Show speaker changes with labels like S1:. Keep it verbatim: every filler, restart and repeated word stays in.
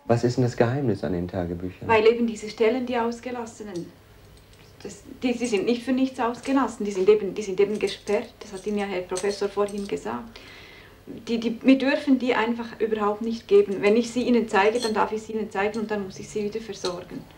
S1: Was ist denn das Geheimnis an den Tagebüchern?
S2: Weil eben diese Stellen, die Ausgelassenen, das, die, die sind nicht für nichts ausgelassen, die sind, eben, die sind eben gesperrt, das hat Ihnen ja Herr Professor vorhin gesagt. Die, die, wir dürfen die einfach überhaupt nicht geben. Wenn ich sie Ihnen zeige, dann darf ich sie Ihnen zeigen und dann muss ich sie wieder versorgen.